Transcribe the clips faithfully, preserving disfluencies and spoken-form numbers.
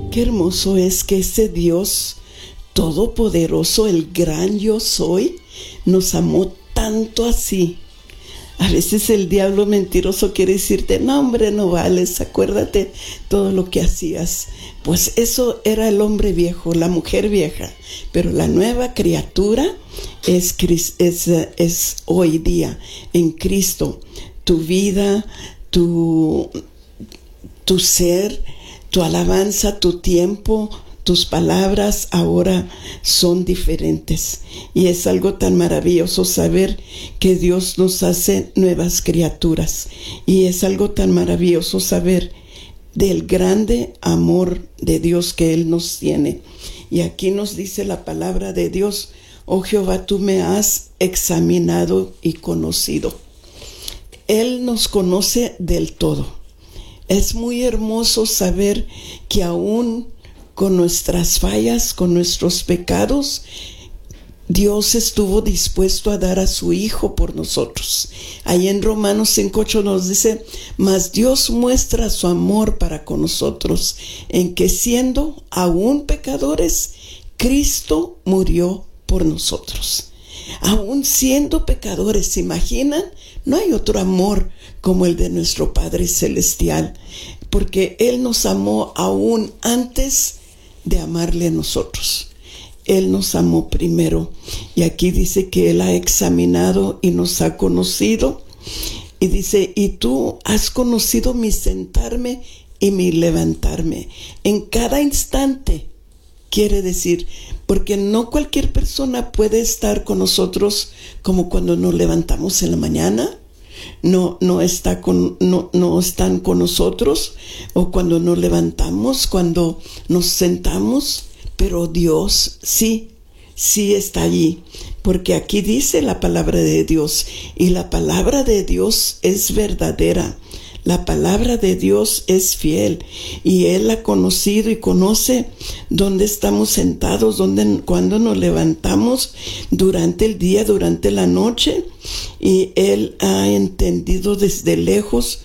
Qué hermoso es que ese Dios todopoderoso, el gran yo soy, nos amó tanto así. A veces el diablo mentiroso quiere decirte, no hombre, no vales, acuérdate todo lo que hacías. Pues eso era el hombre viejo, la mujer vieja. Pero la nueva criatura es, es, es hoy día en Cristo. Tu vida, tu, tu ser, tu alabanza, tu tiempo, tus palabras ahora son diferentes. Y es algo tan maravilloso saber que Dios nos hace nuevas criaturas. Y es algo tan maravilloso saber del grande amor de Dios que Él nos tiene. Y aquí nos dice la palabra de Dios: oh Jehová, tú me has examinado y conocido. Él nos conoce del todo. Es muy hermoso saber que aún con nuestras fallas, con nuestros pecados, Dios estuvo dispuesto a dar a su Hijo por nosotros. Ahí en Romanos cinco ocho nos dice: mas Dios muestra su amor para con nosotros, en que siendo aún pecadores, Cristo murió por nosotros. Aún siendo pecadores, ¿se imaginan? No hay otro amor como el de nuestro Padre Celestial, porque Él nos amó aún antes de amarle a nosotros. Él nos amó primero. Y aquí dice que Él ha examinado y nos ha conocido. Y dice: y tú has conocido mi sentarme y mi levantarme. En cada instante, quiere decir, porque no cualquier persona puede estar con nosotros como cuando nos levantamos en la mañana. No, no, está con, no, no están con nosotros, o cuando nos levantamos, cuando nos sentamos, pero Dios sí, sí está allí, porque aquí dice la palabra de Dios, y la palabra de Dios es verdadera. La palabra de Dios es fiel, y Él ha conocido y conoce dónde estamos sentados, dónde, cuando nos levantamos, durante el día, durante la noche, y Él ha entendido desde lejos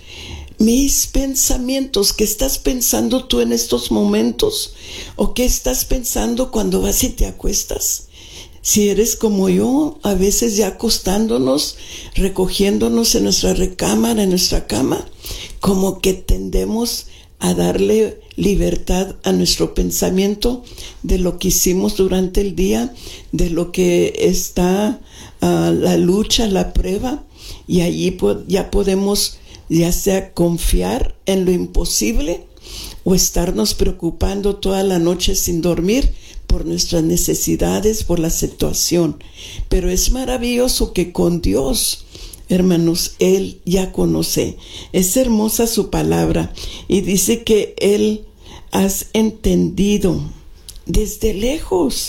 mis pensamientos. ¿Qué estás pensando tú en estos momentos? ¿O qué estás pensando cuando vas y te acuestas? Si eres como yo, a veces ya acostándonos, recogiéndonos en nuestra recámara, en nuestra cama, como que tendemos a darle libertad a nuestro pensamiento de lo que hicimos durante el día, de lo que está uh, la lucha, la prueba, y allí po- ya podemos ya sea confiar en lo imposible o estarnos preocupando toda la noche sin dormir por nuestras necesidades, por la situación. Pero es maravilloso que con Dios, hermanos, Él ya conoce. Es hermosa su palabra y dice que Él has entendido desde lejos.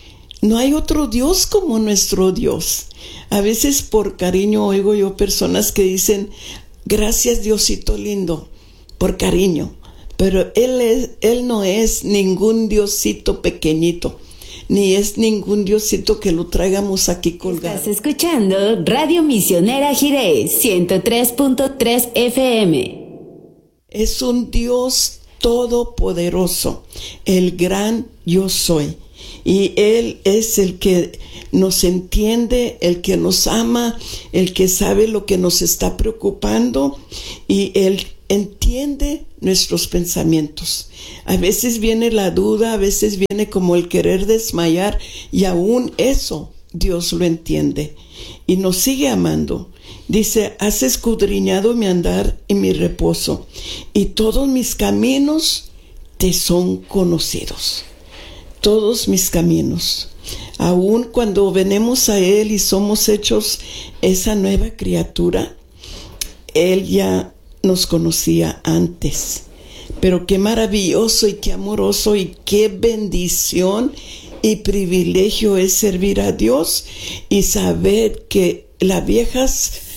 No hay otro Dios como nuestro Dios. A veces por cariño oigo yo personas que dicen: gracias Diosito lindo, por cariño. Pero él, es, él no es ningún Diosito pequeñito, ni es ningún Diosito que lo traigamos aquí colgado. Estás escuchando Radio Misionera Jiré, ciento tres punto tres F M. Es un Dios todopoderoso, el gran yo soy. Y Él es el que nos entiende, el que nos ama, el que sabe lo que nos está preocupando, y Él entiende nuestros pensamientos. A veces viene la duda, a veces viene como el querer desmayar, y aún eso Dios lo entiende y nos sigue amando. Dice: has escudriñado mi andar y mi reposo, y todos mis caminos te son conocidos. Todos mis caminos. Aún cuando venimos a Él y somos hechos esa nueva criatura, Él ya nos conocía antes. Pero qué maravilloso y qué amoroso y qué bendición y privilegio es servir a Dios y saber que las viejas